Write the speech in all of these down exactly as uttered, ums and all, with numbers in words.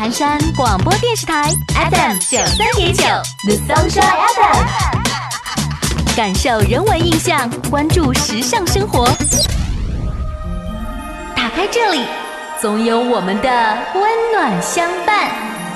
鞍山广播电视台 F M 九三点九 The Sunshine F M， 感受人文印象，关注时尚生活。打开这里，总有我们的温暖相伴。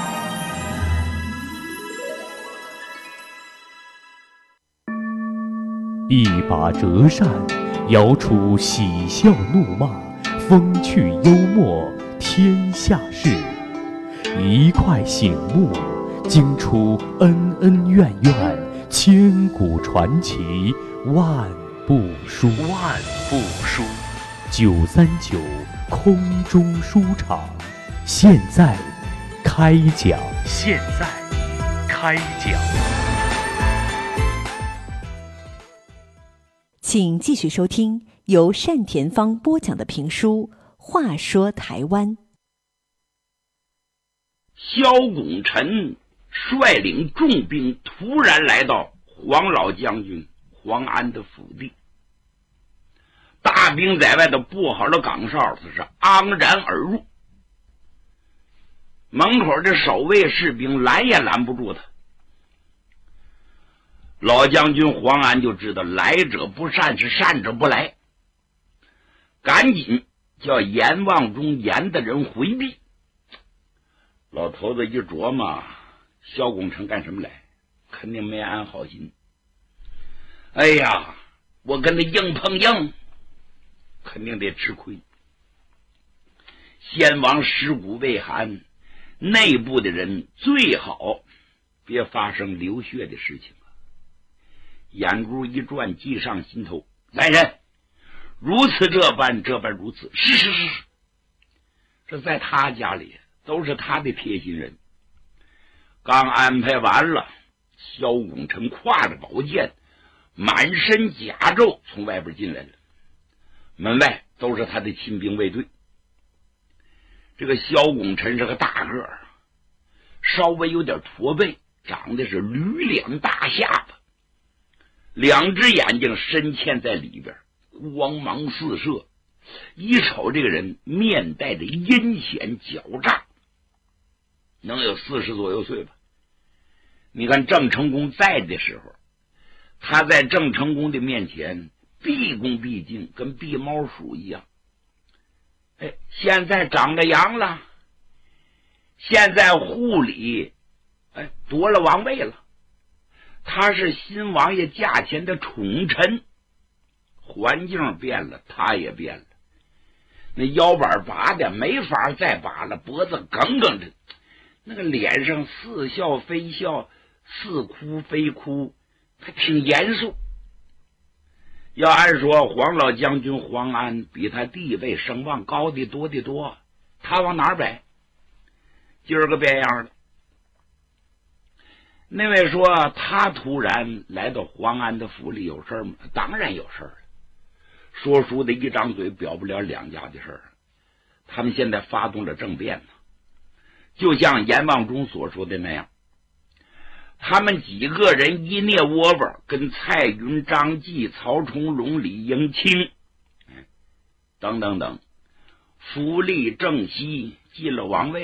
一把折扇，摇出喜笑怒骂，风趣幽默，天下事。一块醒目，惊出恩恩怨怨，千古传奇，万部书。万部书。九三九空中书场，现在开讲。现在开讲。 请继续收听由单田芳播讲的评书《话说台湾》。 萧拱辰率领重兵突然来到黄老将军黄安的府邸，大兵在外头布好了岗哨，他是昂然而入。门口的守卫士兵拦也拦不住他。老将军黄安就知道来者不善，是善者不来，赶紧叫阎望中阎的人回避。老头子一琢磨，萧拱辰干什么来？肯定没安好心。哎呀，我跟他硬碰硬，肯定得吃亏。先王尸骨未寒，内部的人最好别发生流血的事情啊！眼珠一转，计上心头。来人，如此这般，这般如此。是是是，这在他家里都是他的贴心人。刚安排完了，萧拱辰挎着宝剑，满身甲胄从外边进来了。门外都是他的亲兵卫队。这个萧拱辰是个大个儿，稍微有点驼背，长得是驴脸大下巴，两只眼睛深嵌在里边，光芒四射。一瞅这个人，面带着阴险狡诈，能有四十左右岁吧。你看郑成功在的时候，他在郑成功的面前毕恭毕敬，跟避猫鼠一样。哎，现在长了羊了，现在护理哎夺了王位了，他是新王爷驾前的宠臣，环境变了，他也变了。那腰板拔的没法再拔了，脖子梗梗的，那个脸上似笑非笑，似哭非哭，还挺严肃。要按说黄老将军黄安比他地位声望高的多的多，他往哪儿摆？今儿个变样了。那位说他突然来到黄安的府里有事吗？当然有事了。说书的一张嘴表不了两家的事儿，他们现在发动了政变呢。就像阎望中所说的那样，他们几个人一捏窝窝，跟蔡云、张继、曹重荣、李迎清等等等，福利正熙进了王位。